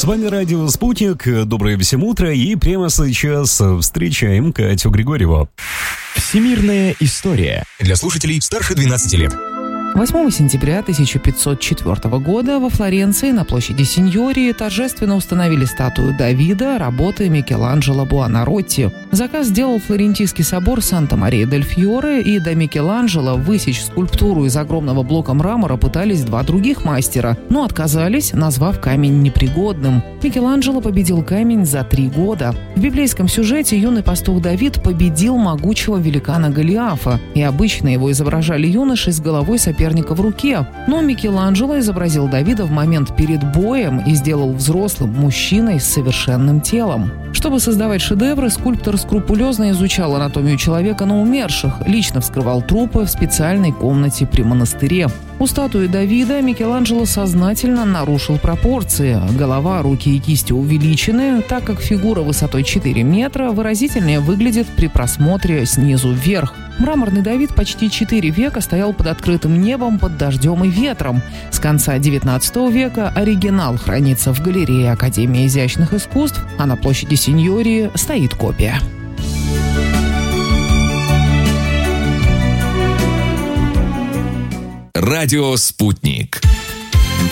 С вами радио «Спутник». Доброе всем утро. И прямо сейчас встречаем Катю Григорьеву. Всемирная история для слушателей старше 12 лет. 8 сентября 1504 года во Флоренции на площади Синьории торжественно установили статую Давида работы Микеланджело Буонаротти. Заказ сделал Флорентийский собор Санта-Мария-дель-Фьоре, и до Микеланджело высечь скульптуру из огромного блока мрамора пытались два других мастера, но отказались, назвав камень непригодным. Микеланджело победил камень за 3 года. В библейском сюжете юный пастух Давид победил могучего великана Голиафа, и обычно его изображали юношей с головой соперника в руке. Но Микеланджело изобразил Давида в момент перед боем и сделал взрослым мужчиной с совершенным телом. Чтобы создавать шедевры, скульптор скрупулезно изучал анатомию человека на умерших, лично вскрывал трупы в специальной комнате при монастыре. У статуи Давида Микеланджело сознательно нарушил пропорции. Голова, руки и кисти увеличены, так как фигура высотой 4 метра выразительнее выглядит при просмотре снизу вверх. Мраморный Давид почти 4 века стоял под открытым небом, под дождем и ветром. С конца XIX века оригинал хранится в галерее Академии изящных искусств, а на площади Синьории стоит копия. Радио «Спутник».